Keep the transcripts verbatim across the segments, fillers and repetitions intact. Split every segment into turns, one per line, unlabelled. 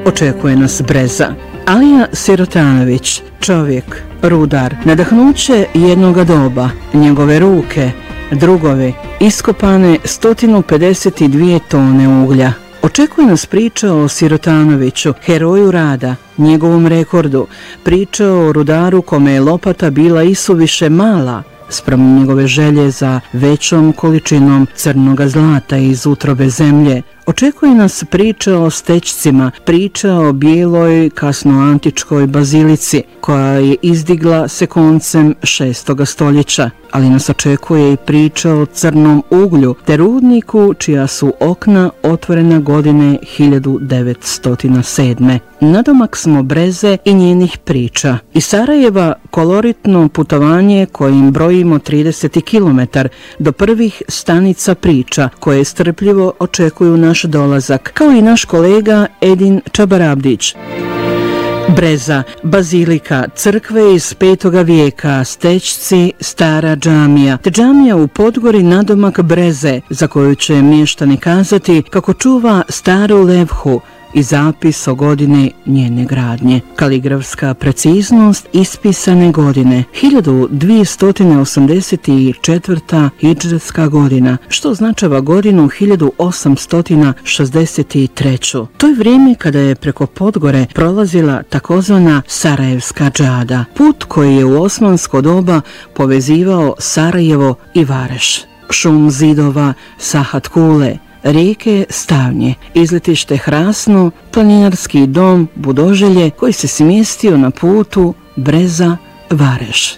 očekuje nas breza. Alija Sirotanović, čovjek, rudar, nadahnuće jednoga doba, njegove ruke, drugovi, iskopane sto pedeset dvije tone uglja. Očekuje nas priča o Sirotanoviću, heroju rada, njegovom rekordu, priča o rudaru kome je lopata bila isuviše mala spram njegove želje za većom količinom crnoga zlata iz utrobe zemlje. Očekuje nas priča o stećcima, priča o bijeloj kasnoantičkoj bazilici koja je izdigla se koncem šestoga stoljeća, ali nas očekuje i priča o crnom uglju te rudniku čija su okna otvorena godine hiljadu devetsto sedme. Nadomak smo breze i njenih priča. Iz Sarajeva koloritno putovanje kojim brojimo trideset kilometara do prvih stanica priča koje strpljivo očekuju naš dolazak, kao i naš kolega Edin Čabarabdić. Breza, bazilika, crkve iz petoga vijeka, stećci, stara džamija, te džamija u Podgori nadomak breze, za koju će mještani kazati kako čuva staru levhu i zapis o godini njene gradnje. Kaligrafska preciznost ispisane godine hiljadu dvjesto osamdeset četvrta. hidžretska godina, što označava godinu hiljadu osamsto šezdeset treću. To je vrijeme kada je preko Podgore prolazila takozvana Sarajevska džada, put koji je u osmansko doba povezivao Sarajevo i Vareš. Šum zidova, sahat kule, rijeke Stavnje, izletište Hrasno, planinarski dom Budoželje koji se smjestio na putu Breza-Vareš.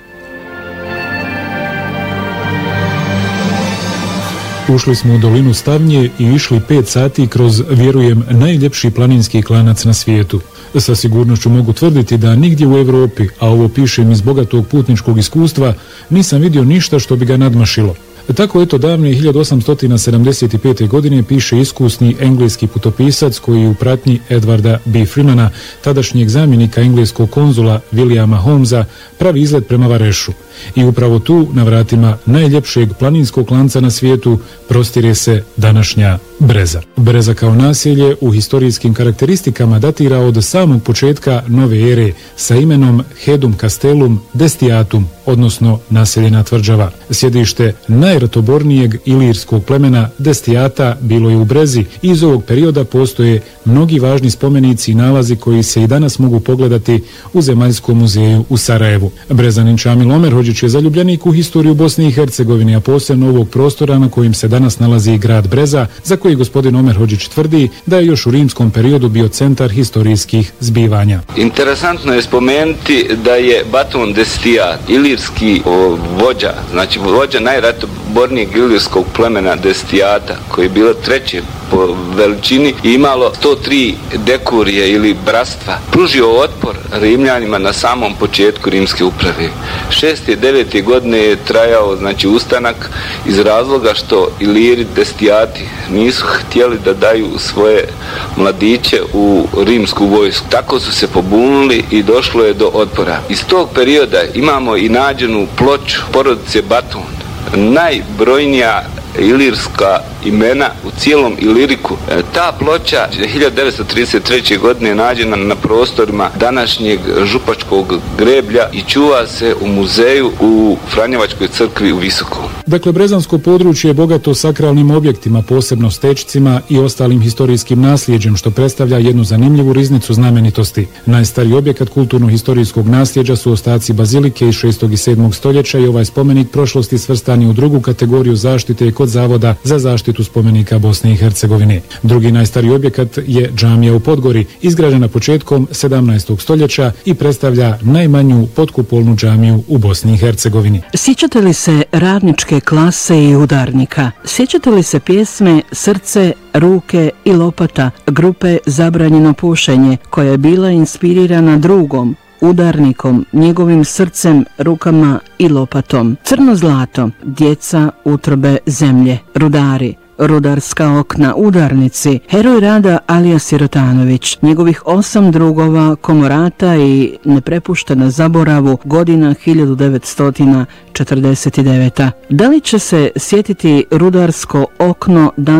Ušli smo u dolinu Stavnje i išli pet sati kroz, vjerujem, najljepši planinski klanac na svijetu. Sa sigurnošću mogu tvrditi da nigdje u Evropi, a ovo pišem iz bogatog putničkog iskustva, nisam vidio ništa što bi ga nadmašilo. Tako eto davne hiljadu osamsto sedamdeset pete. godine piše iskusni engleski putopisac koji u pratnji Edwarda B. Freemana, tadašnjeg zamjenika engleskog konzula Williama Holmesa, pravi izlet prema Varešu. I upravo tu, na vratima najljepšeg planinskog klanca na svijetu, prostire se današnja Breza. Breza kao naselje u historijskim karakteristikama datira od samog početka nove ere sa imenom Hedum Castellum Destiatum, odnosno naseljena tvrđava. Sjedište najratobornijeg ilirskog plemena Destiata bilo je u Brezi i iz ovog perioda postoje mnogi važni spomenici i nalazi koji se i danas mogu pogledati u Zemaljskom muzeju u Sarajevu. Brezanin Čamil Omerhodžić je zaljubljenik u historiju Bosne i Hercegovine, a posebno ovog prostora na kojim se danas nalazi grad Breza, za koji gospodin Omerhodžić tvrdi da je još u rimskom periodu bio centar historijskih zbivanja.
Interesantno je spomenuti da je Baton Destiat, ilirski o, vođa, znači vođa najratobornijeg ilirskog plemena Destiata, koji je bilo treće po veličini i imalo sto tri dekurije ili bratstva, pružio otpor Rimljanima na samom početku rimske uprave. šeste devete godine je trajao znači ustanak iz razloga što Iliri Destiati nisu htjeli da daju svoje mladiće u rimsku vojsku. Tako su se pobunili i došlo je do otpora. Iz tog perioda imamo i nađenu ploču porodice Baton, najbrojnija ilirska imena u cijelom Iliriku. Ta ploča hiljadu devetsto trideset treće. godine je nađena na prostorima današnjeg Župačkog greblja i čuva se u muzeju u Franjevačkoj crkvi u Visokom.
Dakle, brezansko područje je bogato sakralnim objektima, posebno stećcima i ostalim historijskim nasljeđem, što predstavlja jednu zanimljivu riznicu znamenitosti. Najstariji objekat kulturno-historijskog nasljeđa su ostaci bazilike iz šestog i sedmog stoljeća i ovaj spomenik prošlosti svrstan je u drugu kategoriju zaštite kod Zavoda za zaštitu spomenika Bosne i Hercegovine. Drugi najstariji objekat je džamija u Podgori, izgrađena početkom sedamnaestog stoljeća i predstavlja najmanju potkupolnu džamiju u Bosni i Hercegovini.
Sjećate li se radničke klase i udarnika? Sjećate li se pjesme Srce, ruke i lopata grupe Zabranjeno pušenje, koja je bila inspirirana drugom, udarnikom, njegovim srcem, rukama i lopatom? Crno zlato, djeca utrobe zemlje, rudari, rudarska okna, udarnici, heroj rada Alija Sirotanović, njegovih osam drugova, komorata i neprepuštena zaboravu godina hiljadu devetsto četrdeset deveta. Da li će se sjetiti rudarsko okno dan